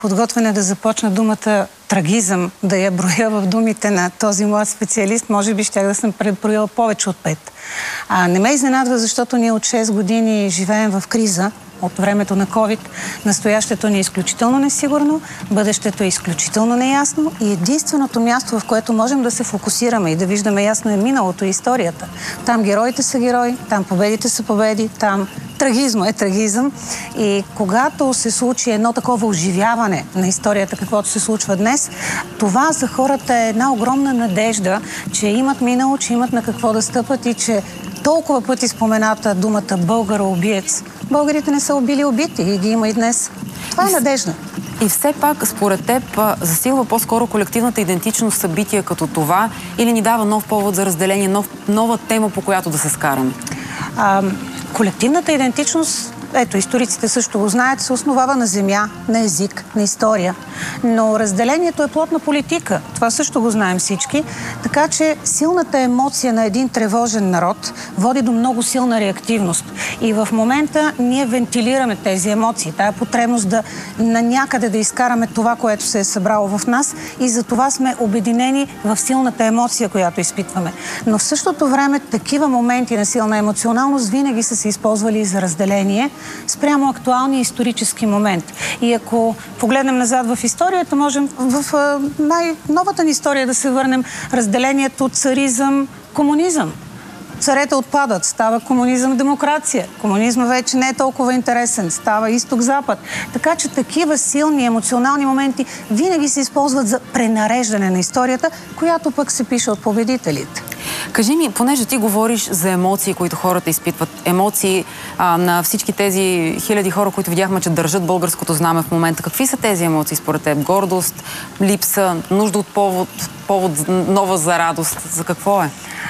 подготвяне да започна думата трагизъм, да я броя в думите на този млад специалист, може би щях да съм преброила повече от 5. Не ме изненадва, защото ние от 6 години живеем в криза от времето на COVID. Настоящето ни е изключително несигурно, бъдещето е изключително неясно и единственото място, в което можем да се фокусираме и да виждаме ясно, е миналото и историята. Там героите са герои, там победите са победи, там трагизъм е трагизъм. И когато се случи едно такова оживяване на историята, каквото се случва днес, това за хората е една огромна надежда, че имат минало, че имат на какво да стъпат и че толкова пъти спомената думата българоубиец. Българите не са убили убити и ги има и днес. Това е надежда. И все пак, според теб, засилва по-скоро колективната идентичност събития като това или ни дава нов повод за разделение, нова тема, по която да се скараме? Колективната идентичност, ето, историците също го знаят, се основава на земя, на език, на история. Но разделението е плод на политика. Това също го знаем всички. Така че силната емоция на един тревожен народ води до много силна реактивност. И в момента ние вентилираме тези емоции, тая потребност на някъде да изкараме това, което се е събрало в нас, и за това сме обединени в силната емоция, която изпитваме. Но в същото време такива моменти на силна емоционалност винаги са се използвали и за разделение спрямо актуалния исторически момент. И ако погледнем назад в историята, можем в най-новата ни история да се върнем разделението царизъм, комунизъм. Царете отпадат, става комунизъм, демокрация. Комунизма вече не е толкова интересен, става изток-запад. Така че такива силни емоционални моменти винаги се използват за пренареждане на историята, която пък се пише от победителите. Кажи ми, понеже ти говориш за емоции, които хората изпитват, емоции на всички тези хиляди хора, които видяхме, че държат българското знаме в момента. Какви са тези емоции според теб? Гордост, липса, нужда от повод нова за радост? За какво е?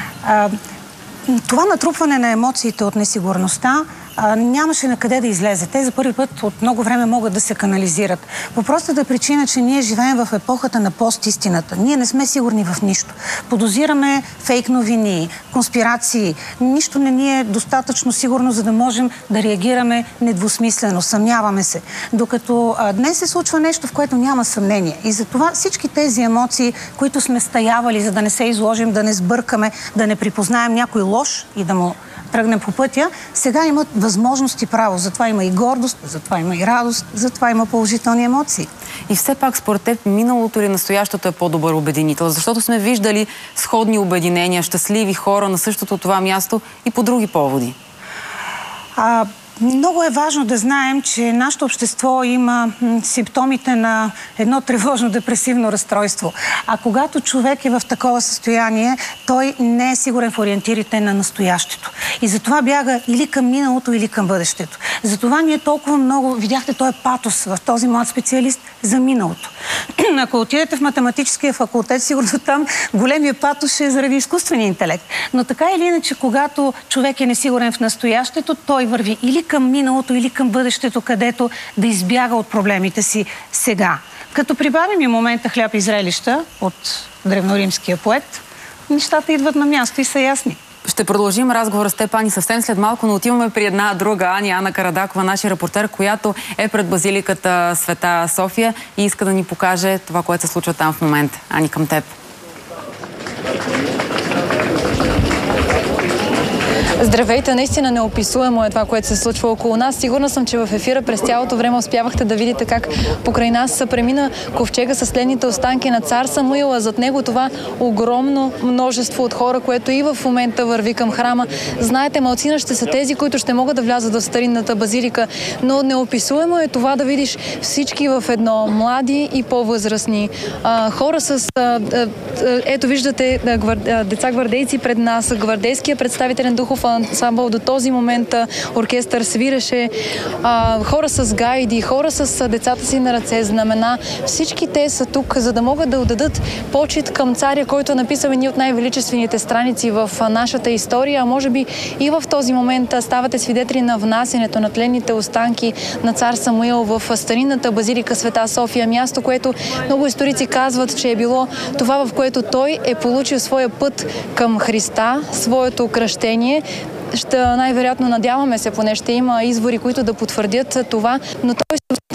Това натрупване на емоциите от несигурността нямаше на къде да излезе. Те за първи път от много време могат да се канализират. По простата причина, че ние живеем в епохата на постистината. Ние не сме сигурни в нищо. Подозираме фейк новини, конспирации. Нищо не ни е достатъчно сигурно, за да можем да реагираме недвусмислено. Съмняваме се. Докато днес се случва нещо, в което няма съмнение. И затова всички тези емоции, които сме стаявали, за да не се изложим, да не сбъркаме, да не припознаем някой лош и да му тръгнем по пътя, сега имат възможност и право. Затова има и гордост, затова има и радост, затова има положителни емоции. И все пак, според теб, миналото или настоящото е по-добър обединител? Защото сме виждали сходни обединения, щастливи хора на същото това място и по други поводи. Много е важно да знаем, че нашето общество има симптомите на едно тревожно депресивно разстройство. А когато човек е в такова състояние, той не е сигурен в ориентирите на настоящето. И затова бяга или към миналото, или към бъдещето. Затова ние толкова много, видяхте, този патос в този млад специалист за миналото. Ако отидете в математическия факултет, сигурно там големия патос ще е заради изкуствения интелект. Но така или иначе, когато човек е несигурен в настоящето, той върви или към миналото, или към бъдещето, където да избяга от проблемите си сега. Като прибавим и момента хляб и зрелища от древноримския поет, нещата идват на място и са ясни. Ще продължим разговора с теб, Ани, съвсем след малко, но отиваме при една друга Ана Карадакова, нашия репортер, която е пред базиликата Света София и иска да ни покаже това, което се случва там в момента. Ани, към теб. Здравейте, наистина неописуемо е това, което се случва около нас. Сигурна съм, че в ефира през цялото време успявахте да видите как покрай нас премина ковчега с следните останки на цар Самуил, а зад него това огромно множество от хора, което и в момента върви към храма. Знаете, малцина ще са тези, които ще могат да влязат в старинната базилика, но неописуемо е това да видиш всички в едно, млади и по-възрастни. Хора с... ето виждате деца гвардейци пред нас, гвардейския представителен духов ансамбъл. До този момент оркестър свиреше, хора с гайди, хора с децата си на ръце, знамена. Всички те са тук, за да могат да отдадат почит към царя, който е написал едни от най-величествените страници в нашата история. А може би и в този момент ставате свидетели на внасянето на тленните останки на цар Самуил в старинната базилика Света София. Място, което много историци казват, че е било това, в което той е получил своя път към Христа, своето кръщение. Най-вероятно, надяваме се, поне ще има извори, които да потвърдят това, но той се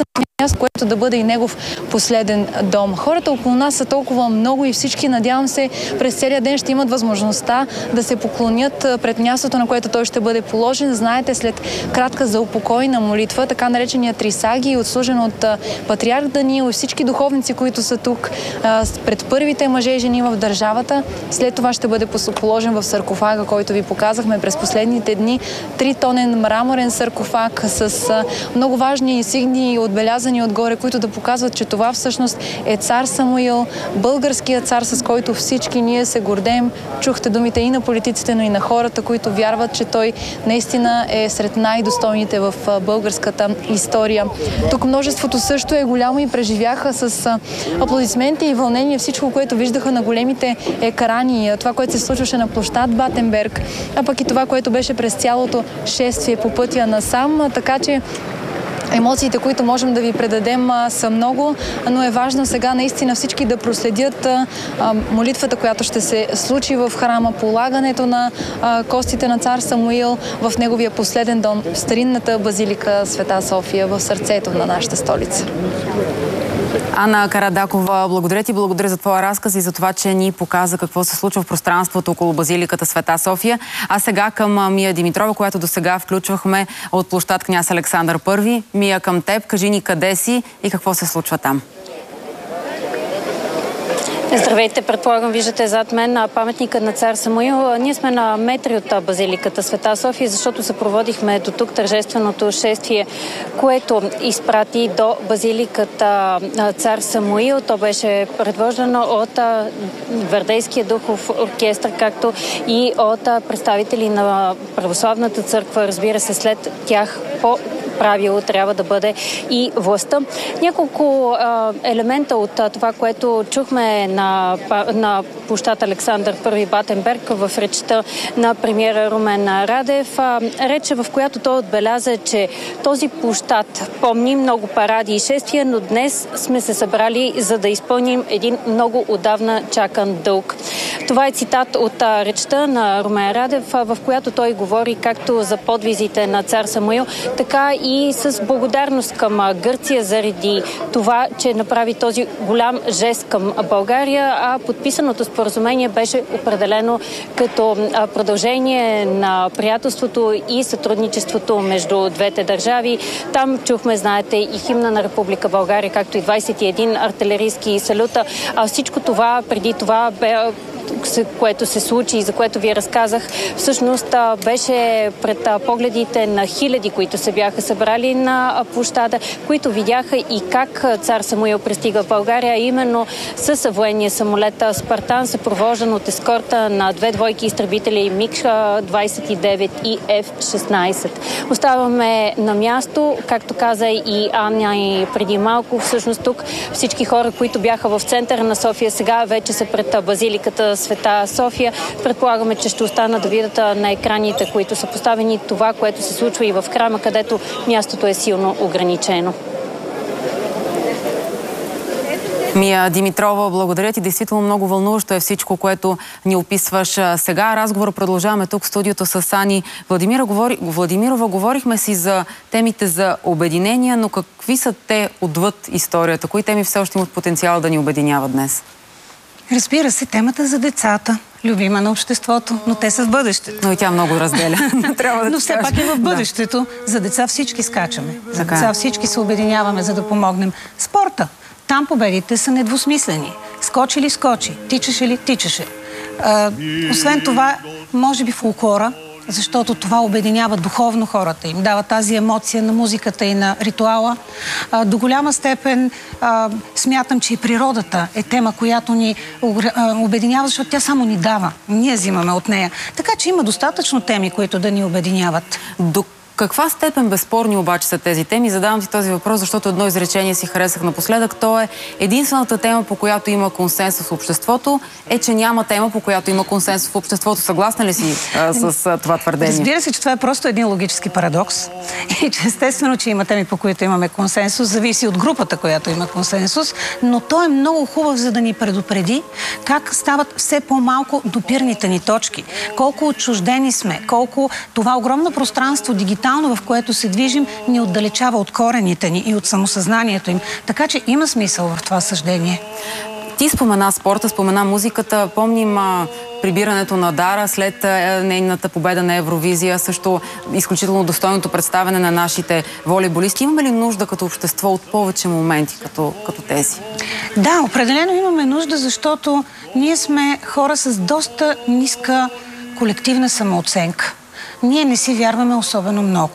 място, което да бъде и негов последен дом. Хората около нас са толкова много и всички, надявам се, през целия ден ще имат възможността да се поклонят пред мястото, на което той ще бъде положен. Знаете, след кратка заупокойна молитва, така наречения Трисаги, отслужен от патриарх Даниил и всички духовници, които са тук, пред първите мъже и жени в държавата, след това ще бъде положен в саркофага, който ви показахме през последните дни. 3-тонен мраморен саркофаг с много важни инсигнии, отбелязани отгоре, които да показват, че това всъщност е цар Самуил, българският цар, с който всички ние се гордеем. Чухте думите и на политиците, но и на хората, които вярват, че той наистина е сред най-достойните в българската история. Тук множеството също е голямо и преживяха с аплодисменти и вълнение всичко, което виждаха на големите екрани. Това, което се случваше на площад Батенберг, а пък и това, което беше през цялото шествие по пътя насам. Така че емоциите, които можем да ви предадем, са много, но е важно сега наистина всички да проследят молитвата, която ще се случи в храма, полагането на костите на цар Самуил в неговия последен дом, в старинната базилика Света София, в сърцето на нашата столица. Ана Карадакова, благодаря ти, благодаря за твоя разказ и за това, че ни показа какво се случва в пространството около базиликата Света София. А сега към Мия Димитрова, която до сега включвахме от площад Княз Александър I. Мия, към теб. Кажи ни къде си и какво се случва там. Здравейте, предполагам, виждате зад мен паметника на цар Самуил. Ние сме на метри от базиликата Света София, защото съпроводихме до тук тържественото шествие, което изпрати до базиликата цар Самуил. То беше предвождано от Гвардейския духов оркестър, както и от представители на Православната църква. Разбира се, след тях по правило трябва да бъде и властта. Няколко елемента от това, което чухме на площад Александър I Батенберг в речта на премиера Румен Радев. Реч, в която той отбеляза, че този площад помни много паради и шествия, но днес сме се събрали, за да изпълним един много отдавна чакан дълг. Това е цитат от речта на Румен Радев, в която той говори както за подвизите на цар Самуил, така и с благодарност към Гърция заради това, че направи този голям жест към България, а подписаното споразумение беше определено като продължение на приятелството и сътрудничеството между двете държави. Там чухме, знаете, и химна на Република България, както и 21 артилерийски салюта. А всичко това, преди това което се случи и за което ви разказах, всъщност беше пред погледите на хиляди, които се бяха събрали на площада, които видяха и как цар Самуил пристига в България, именно с военния самолет Спартан, съпровождан от ескорта на две двойки изтребители МиГ-29 и F-16. Оставаме на място, както каза и Аня и преди малко, всъщност тук всички хора, които бяха в центъра на София, сега вече са пред базиликата Света София. Предполагаме, че ще останат да видят на екраните, които са поставени, това, което се случва и в храма, където мястото е силно ограничено. Мия Димитрова, благодаря ти. Действително много вълнуващо е всичко, което ни описваш сега. Разговора продължаваме тук в студиото с Ани Владимирова. Говорихме си за темите за обединения, но какви са те отвъд историята? Кои теми все още имат потенциал да ни обединяват днес? Разбира се, темата за децата, любима на обществото, но те са в бъдещето. Но и тя много разделя. Но все пак и в бъдещето. За деца всички скачаме. За деца всички се обединяваме, за да помогнем. Спорта. Там победите са недвусмислени. Скочи ли скочи, тичаше ли тичаше. Освен това, може би фолклора, защото това обединява духовно хората, им дава тази емоция на музиката и на ритуала. До голяма степен смятам, че и природата е тема, която ни обединява, защото тя само ни дава. Ние взимаме от нея. Така че има достатъчно теми, които да ни обединяват. До каква степен безспорни обаче са тези теми? Задавам ти този въпрос, защото едно изречение си харесах напоследък. То е: единствената тема, по която има консенсус в обществото, е, че няма тема, по която има консенсус в обществото. Съгласна ли си с това твърдение? Разбира се, че това е просто един логически парадокс. И че естествено, че има теми, по които имаме консенсус, зависи от групата, която има консенсус, но той е много хубав, за да ни предупреди как стават все по-малко допирните ни точки. Колко отчуждени сме, колко това огромно пространство, дигитално тотално, в което се движим, ни отдалечава от корените ни и от самосъзнанието им. Така че има смисъл в това съждение. Ти спомена спорта, спомена музиката. Помним прибирането на Дара след нейната победа на Евровизия, също изключително достойното представяне на нашите волейболисти. Имаме ли нужда като общество от повече моменти като тези? Да, определено имаме нужда, защото ние сме хора с доста ниска колективна самооценка. Ние не си вярваме особено много.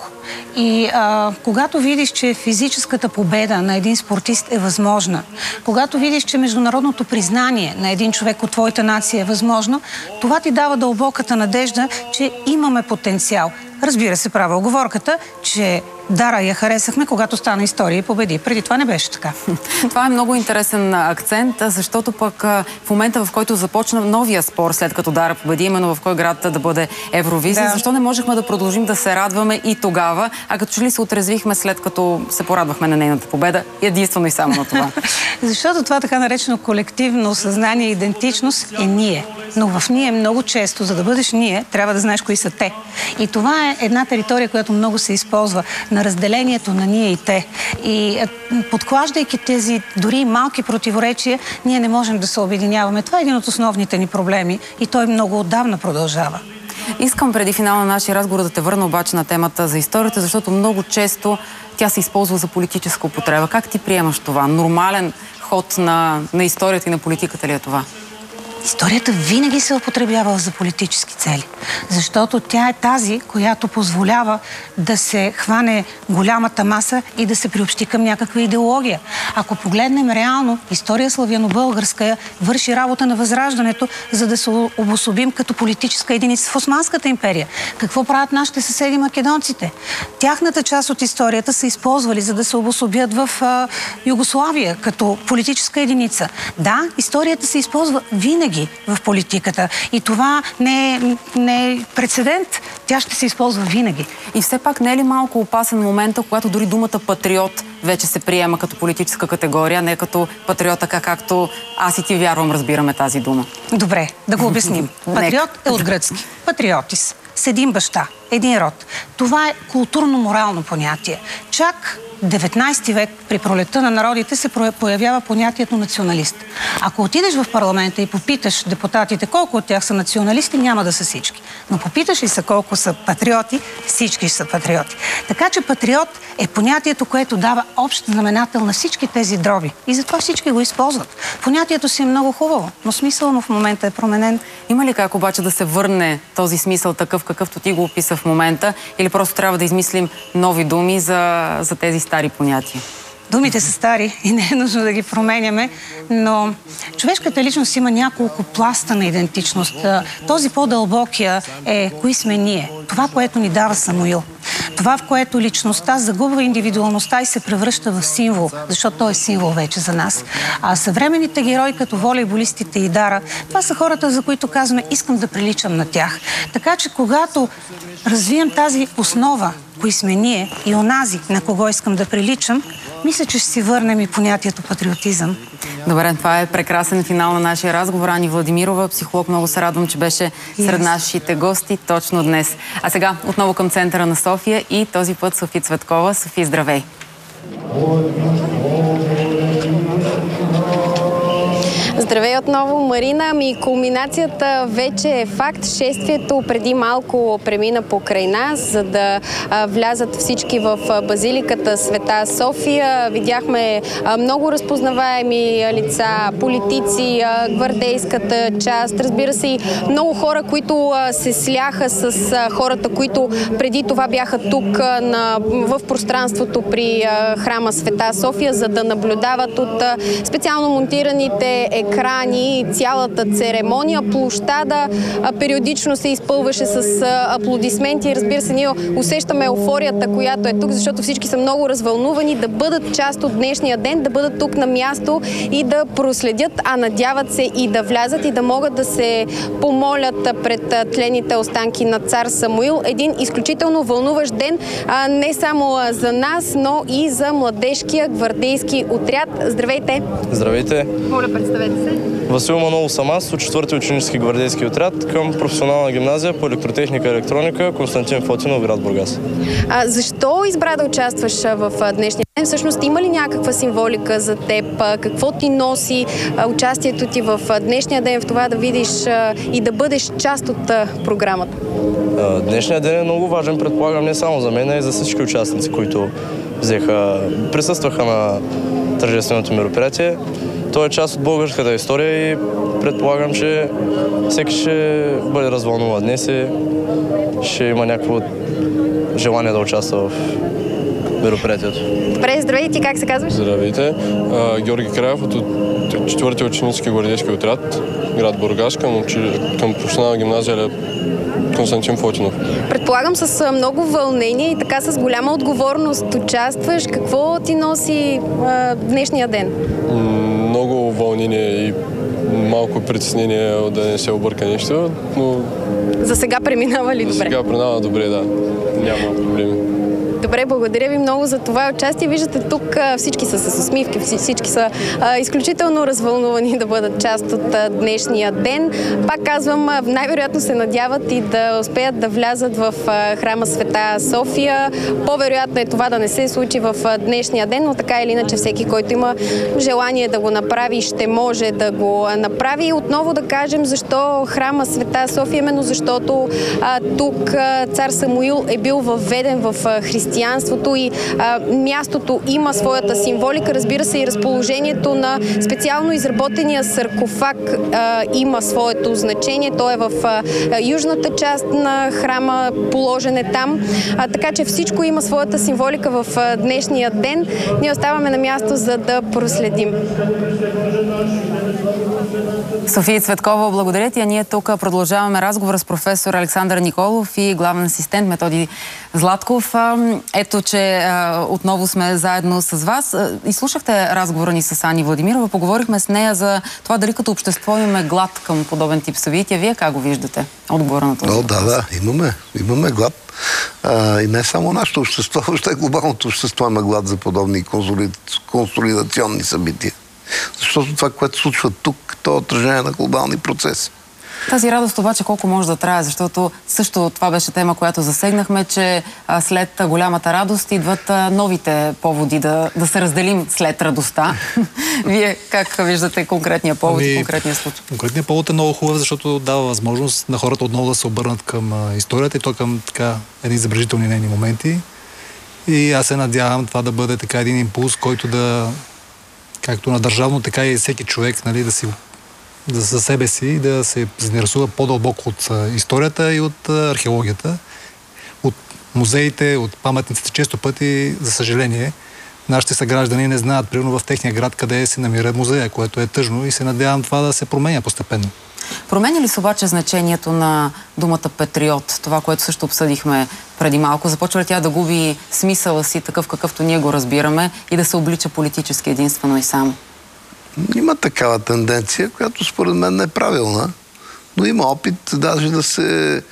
И когато видиш, че физическата победа на един спортист е възможна, когато видиш, че международното признание на един човек от твоята нация е възможно, това ти дава дълбоката надежда, че имаме потенциал. Разбира се, права оговорката, че Дара я харесахме, когато стана история и победи. Преди това не беше така. Това е много интересен акцент, защото пък в момента, в който започна новия спор, след като Дара победи, именно в кой град да бъде Евровизия, защо не можехме да продължим да се радваме и тогава, а като че ли се отрезвихме след като се порадвахме на нейната победа, единствено и само на това? Защото това така наречено колективно съзнание и идентичност е ние. Но в ние много често, за да бъдеш ние, трябва да знаеш кои са те. И това е една територия, която много се използва на разделението на ние и те. И подклаждайки тези дори малки противоречия, ние не можем да се обединяваме. Това е един от основните ни проблеми и той много отдавна продължава. Искам преди финал на нашия разговор да те върна обаче на темата за историята, защото много често тя се използва за политическа употреба. Как ти приемаш това? Нормален ход на историята и на политиката ли е това? Историята винаги се употребява за политически цели, защото тя е тази, която позволява да се хване голямата маса и да се приобщи към някаква идеология. Ако погледнем реално, история славяно-българска върши работа на Възраждането, за да се обособим като политическа единица в Османската империя. Какво правят нашите съседи македонците? Тяхната част от историята са използвали, за да се обособят в Югославия като политическа единица. Да, историята се използва винаги в политиката. И това не е прецедент. Тя ще се използва винаги. И все пак не е ли малко опасен момента, когато дори думата патриот вече се приема като политическа категория, не като патриот, така както аз и ти вярвам, разбираме тази дума? Добре, да го обясним. Патриот е от гръцки. Патриотис. С един баща, един род. Това е културно-морално понятие. Чак 19 век при пролетта на народите се появява понятието националист. Ако отидеш в парламента и попиташ депутатите колко от тях са националисти, няма да са всички. Но попиташ ли са колко са патриоти, всички са патриоти. Така че патриот е понятието, което дава общ знаменател на всички тези дроби. И затова всички го използват. Понятието си е много хубаво, но смисъл му в момента е променен. Има ли как обаче да се върне този смисъл такъв, какъвто ти го описа в момента, или просто трябва да измислим нови думи за тези стари понятия? Думите са стари и не е нужно да ги променяме, но човешката личност има няколко пласта на идентичност. Този по-дълбокия е кои сме ние. Това, което ни дава Самуил. Това, в което личността загубва индивидуалността и се превръща в символ, защото той е символ вече за нас. А съвременните герои, като волейболистите и Дара, това са хората, за които казваме, искам да приличам на тях. Така че, когато развием тази основа, кои сме ние и онази, на кого искам да приличам, мисля, че ще си върнем и понятието патриотизъм. Добре, това е прекрасен финал на нашия разговор. Ани Владимирова, психолог, много се радвам, че беше сред нашите гости точно днес. А сега отново към центъра на София и този път Софи Цветкова. Софи, здравей! Здравей отново, Марина. Кулминацията вече е факт. Шествието преди малко премина покрай нас, за да влязат всички в базиликата Света София. Видяхме много разпознаваеми лица, политици, гвардейската част. Разбира се, и много хора, които се сляха с хората, които преди това бяха тук в пространството при храма Света София, за да наблюдават от специално монтираните екрани, цялата церемония. Площада периодично се изпълваше с аплодисменти. Разбира се, ние усещаме еуфорията, която е тук, защото всички са много развълнувани да бъдат част от днешния ден, да бъдат тук на място и да проследят, а надяват се и да влязат и да могат да се помолят пред тлените останки на цар Самуил. Един изключително вълнуващ ден, не само за нас, но и за младежкия гвардейски отряд. Здравейте! Здравейте! Моля, представете се. Васил Манолов съм аз, от 4-ти ученически гвардейски отряд към професионална гимназия по електротехника и електроника Константин Фотинов, град Бургас. Защо избра да участваш в днешния ден? Всъщност има ли някаква символика за теб? Какво ти носи участието ти в днешния ден, в това да видиш и да бъдеш част от програмата? Днешният ден е много важен, предполагам, не само за мен, а и за всички участници, които присъстваха на тържественото мероприятие. То е част от българската история и предполагам, че всеки ще бъде развълнуван днес и ще има някакво желание да участва в мероприятието. Добре, здравей, ти как се казваш? Здравейте, Георги Краев от 4-ти ученически гвардейски отряд, град Бургас, към професионална гимназия Константин Фотинов. Предполагам с много вълнение и така с голяма отговорност участваш. Какво ти носи днешния ден? Много вълнение и малко притеснение да не се обърка нещо, но... За сега преминава ли добре? За сега преминава добре, да. Няма проблеми. Добре, благодаря ви много за това участие. Виждате тук всички са с усмивки, всички са изключително развълнувани да бъдат част от днешния ден. Пак казвам, най-вероятно се надяват и да успеят да влязат в храма Света София. По-вероятно е това да не се случи в днешния ден, но така или иначе всеки, който има желание да го направи, ще може да го направи. И отново да кажем защо храма Света София, именно защото тук цар Самуил е бил въведен в християнството и мястото има своята символика. Разбира се, и разположението на специално изработения саркофаг има своето значение. Той е в южната част на храма, положен е там. Така че всичко има своята символика в днешния ден. Ние оставаме на място, за да проследим. София Цветкова, благодаря ти. А ние тук продължаваме разговора с професор Александър Николов и главен асистент Методи Златков. Ето, че отново сме заедно с вас. Изслушахте разговора ни с Ани Владимирова. Поговорихме с нея за това дали като общество имаме глад към подобен тип събития. Вие как го виждате? Отговора на този въпрос. Да, имаме глад. И не само нашето общество, въобще глобалното общество има глад за подобни консолидационни събития. Защото това, което случва тук, то е отражение на глобални процеси. Тази радост обаче колко може да трае, защото също това беше тема, която засегнахме, че след голямата радост идват новите поводи да се разделим след радостта. Вие как виждате конкретния повод и конкретния случай? Конкретният повод е много хубав, защото дава възможност на хората отново да се обърнат към историята и то към едни забележителни нейни моменти. И аз се надявам това да бъде така един импулс, който да, както на държавно, така и всеки човек, нали, за себе си да се заинтересува по-дълбоко от историята и от археологията, от музеите, от паметниците. Често пъти, за съжаление, нашите съграждани не знаят, примерно в техния град, къде се намира музея, което е тъжно и се надявам това да се променя постепенно. Променя ли се обаче значението на думата патриот? Това, което също обсъдихме преди малко. Започва ли тя да губи смисъла си, такъв какъвто ние го разбираме, и да се облича политически единствено и само? Има такава тенденция, която според мен не е правилна, но има опит даже да се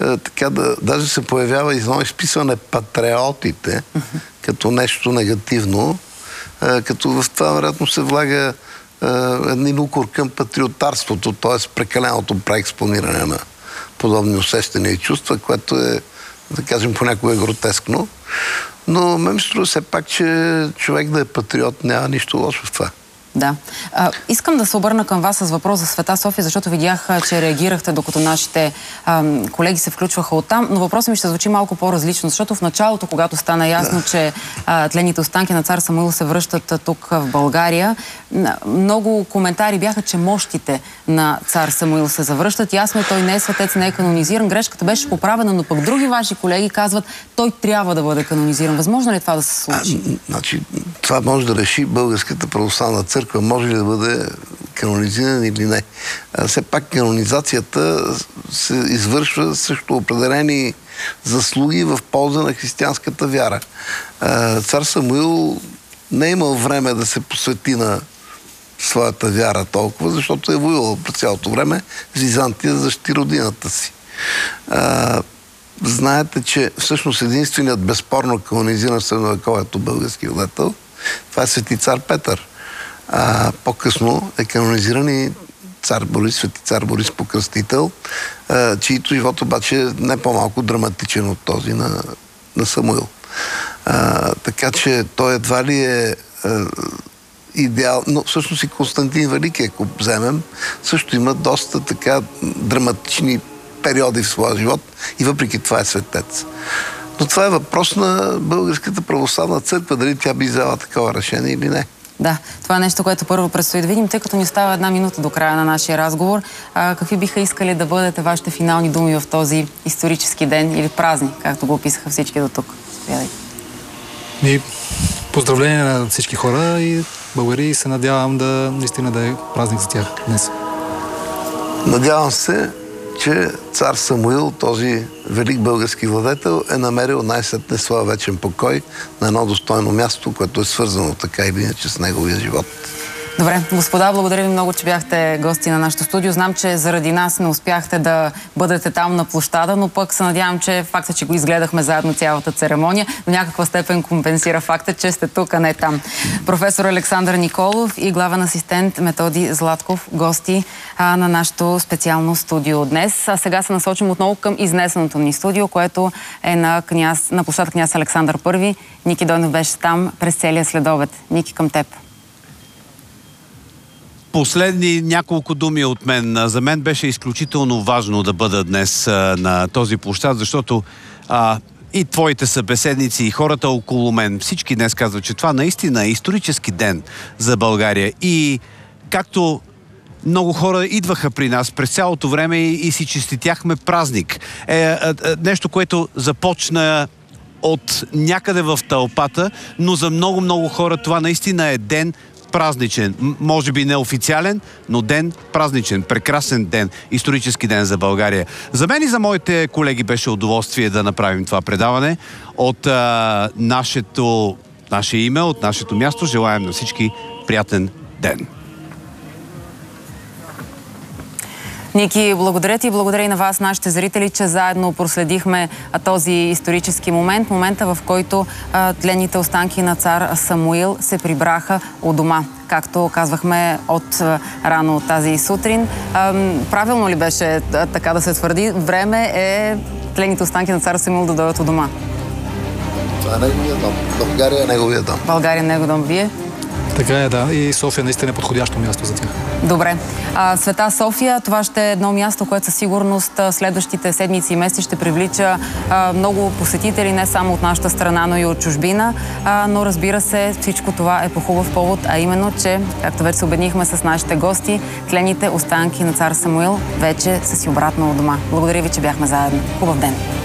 даже се появява едно изписване патриотите като нещо негативно, като в това вероятно се влага един укор към патриотарството, т.е. прекаленото преекспониране на подобни усещания и чувства, което е, да кажем, понякога гротескно. Но ме ми струва все пак, че човек да е патриот няма нищо лошо в това. Да. Искам да се обърна към вас с въпрос за Света София, защото видях, че реагирахте, докато нашите колеги се включваха оттам, но въпросът ми ще звучи малко по-различно, защото в началото, когато стана ясно, че тлените останки на цар Самуил се връщат тук в България, много коментари бяха, че мощите на цар Самуил се завръщат. Ясно е, той не е светец, не е канонизиран. Грешката беше поправена, но пък други ваши колеги казват, той трябва да бъде канонизиран. Възможно ли това да се случи? Значи, това може да реши Българската православна църква, може ли да бъде канонизиран или не. Все пак канонизацията се извършва също определени заслуги в полза на християнската вяра. Цар Самуил не е имал време да се посвети на своята вяра толкова, защото е воювал през цялото време с Византия, да защити родината си. Знаете, че всъщност единственият безспорно канонизиран средновековието български владетел, това е свети цар Петър. По-късно е канонизиран и свети цар Борис Покръстител, чието живот обаче е не по-малко драматичен от този на Самуил. Така че той едва ли е идеал, но всъщност и Константин Велики, ако вземем, също има доста така драматични периоди в своя живот и въпреки това е светец. Но това е въпрос на Българската православна църква, дали тя би взела такова решение или не. Да, това е нещо, което първо предстои да видим, тъй като ни остава 1 минута до края на нашия разговор. Какви биха искали да бъдете вашите финални думи в този исторически ден или празник, както го описаха всички до тук? И поздравления на всички хора и българи и се надявам наистина да е празник за тях днес. Надявам се, че цар Самуил, този велик български владетел, е намерил най-сетне своя вечен покой на едно достойно място, което е свързано така или иначе с неговия живот. Добре, господа, благодаря ви много, че бяхте гости на нашото студио. Знам, че заради нас не успяхте да бъдете там на площада, но пък се надявам, че факта, че го изгледахме заедно цялата церемония, до някаква степен компенсира факта, че сте тук, а не там. Професор Александър Николов и главен асистент Методи Златков, гости на нашето специално студио днес. А сега се насочим отново към изнесеното ни студио, което е на площад Княз Александър I. Ники Дойнов беше там през целия следобед. Ники, към теб. Последни няколко думи от мен. За мен беше изключително важно да бъда днес на този площад, защото и твоите събеседници, и хората около мен, всички днес казват, че това наистина е исторически ден за България. И както много хора идваха при нас през цялото време и си честитяхме празник. Нещо, което започна от някъде в тълпата, но за много хора това наистина е ден празничен, може би неофициален, но ден празничен, прекрасен ден, исторически ден за България. За мен и за моите колеги беше удоволствие да направим това предаване. От наше име, от нашето място, желаем на всички приятен ден. Ники, благодаря ти и благодаря и на вас, нашите зрители, че заедно проследихме този исторически момент, момента в който тленните останки на цар Самуил се прибраха у дома, както казвахме от рано тази сутрин. Правилно ли беше така да се твърди? Време е тленните останки на цар Самуил да дойдат у дома. Това е неговия дом. България е неговия дом. България е неговия дом. Вие? Така е, да. И София наистина е подходящо място за тях. Добре. Света София, това ще е едно място, което със сигурност следващите седмици и месеци ще привлича много посетители, не само от нашата страна, но и от чужбина. Но разбира се, всичко това е по хубав повод, а именно, че, както вече се убедихме с нашите гости, тлените останки на цар Самуил вече са си обратно у дома. Благодаря ви, че бяхме заедно. Хубав ден!